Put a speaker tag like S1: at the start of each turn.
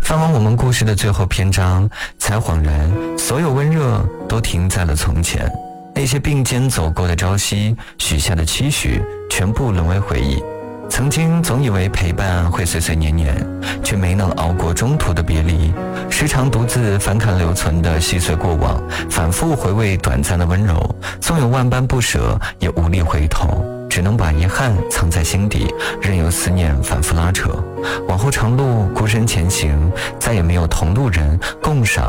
S1: 翻完我们故事的最后篇章，才恍然，所有温热都停在了从前。那些并肩走过的朝夕，许下的期许，全部沦为回忆。曾经总以为陪伴会岁岁年年，却没能熬过中途的别离，时常独自翻看留存的细碎过往，反复回味短暂的温柔，纵有万般不舍，也无力回头，只能把遗憾藏在心底，任由思念反复拉扯。往后长路孤身前行，再也没有同路人共赏